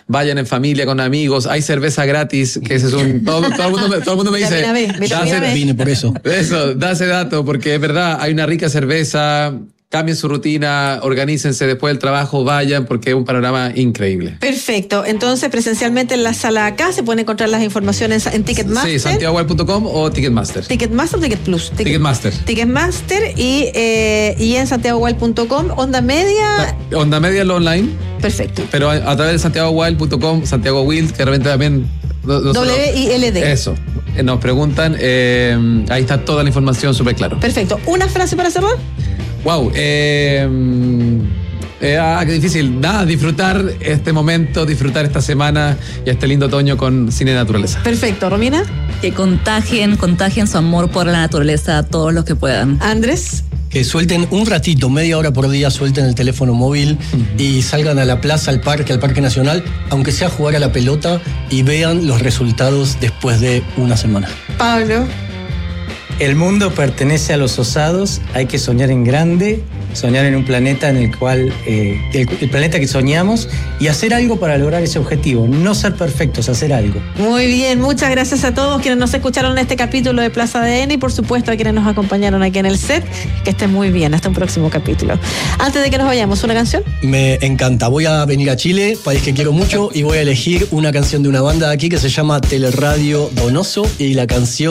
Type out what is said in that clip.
vayan en familia, con amigos, hay cerveza gratis, que ese es un... Todo el mundo me dice... Vine por eso. Eso, da ese dato, porque es verdad, hay una rica cerveza... Cambien su rutina, organícense después del trabajo, vayan, porque es un panorama increíble. Perfecto. Entonces, presencialmente en la sala acá se pueden encontrar las informaciones en Ticketmaster. Sí, santiagowild.com o Ticketmaster. Ticketmaster o Ticket Plus. Ticketmaster. Ticketmaster y en santiagowild.com. Onda Media. Onda Media es lo online. Perfecto. Pero a través de santiagowild.com, Santiago Wild, que de repente también... W-I-L-D. Eso. Nos preguntan, ahí está toda la información súper claro. Perfecto. ¿Una frase para cerrar? Wow, qué difícil. Nada, disfrutar este momento, disfrutar esta semana y este lindo otoño con cine de naturaleza. Perfecto. ¿Romina? Que contagien su amor por la naturaleza a todos los que puedan. ¿Andrés? Que suelten un ratito, media hora por día, suelten el teléfono móvil y salgan a la plaza, al Parque Nacional, aunque sea a jugar a la pelota, y vean los resultados después de una semana. Pablo. El mundo pertenece a los osados, hay que soñar en grande, soñar en un planeta en el cual, el planeta que soñamos, y hacer algo para lograr ese objetivo. No ser perfectos, hacer algo. Muy bien, muchas gracias a todos quienes nos escucharon en este capítulo de Plaza ADN y por supuesto a quienes nos acompañaron aquí en el set. Que estén muy bien, hasta un próximo capítulo. Antes de que nos vayamos, ¿una canción? Me encanta, voy a venir a Chile, país que quiero mucho, y voy a elegir una canción de una banda de aquí que se llama Teleradio Donoso, y la canción